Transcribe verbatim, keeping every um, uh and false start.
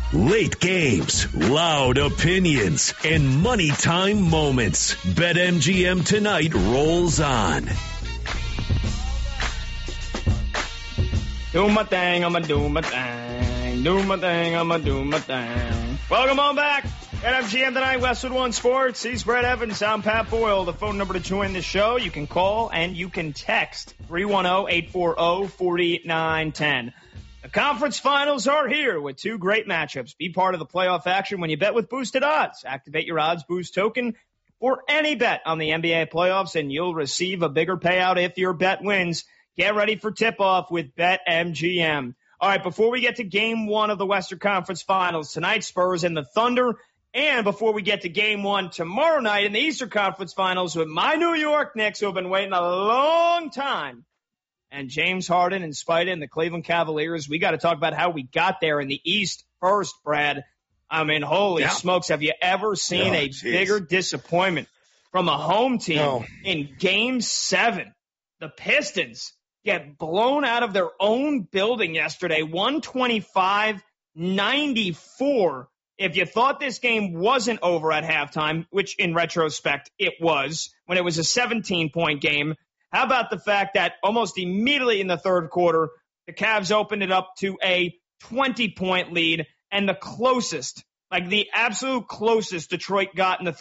Late games, loud opinions, and money time moments. BetMGM tonight rolls on. Do my thing, I'ma do my thing. Do my thing, I'ma do my thing. Welcome on back. BetMGM tonight, Westwood One Sports. He's Brett Evans. I'm Pat Boyle. The phone number to join the show, you can call and you can text three one zero, eight four zero, four nine one zero. The conference finals are here with two great matchups. Be part of the playoff action when you bet with Boosted Odds. Activate your Odds Boost token for any bet on the N B A playoffs, and you'll receive a bigger payout if your bet wins. Get ready for tip-off with BetMGM. All right, before we get to game one of the Western Conference Finals tonight, Spurs and the Thunder, and before we get to game one tomorrow night in the Eastern Conference Finals with my New York Knicks, who have been waiting a long time, and James Harden and Spida and the Cleveland Cavaliers, we got to talk about how we got there in the East first, Brad. I mean, holy yeah. smokes, have you ever seen oh, a geez. bigger disappointment from a home team no. in game seven? The Pistons get blown out of their own building yesterday, one twenty-five ninety-four. If you thought this game wasn't over at halftime, which in retrospect it was, when it was a seventeen-point game, how about the fact that almost immediately in the third quarter, the Cavs opened it up to a twenty-point lead, and the closest, like the absolute closest Detroit got in the